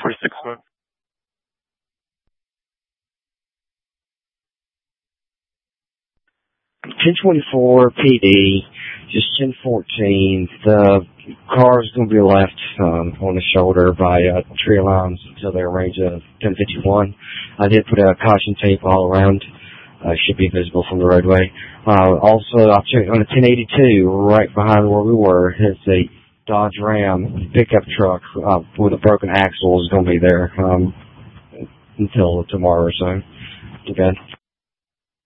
46 1024 PD, just 1014. The car's going to be left on the shoulder by tree lines until their range of 1051. I did put a caution tape all around. Should be visible from the roadway. Also, I checked on the 1082, right behind where we were. It's a Dodge Ram pickup truck with a broken axle is going to be there until tomorrow or so. Too bad.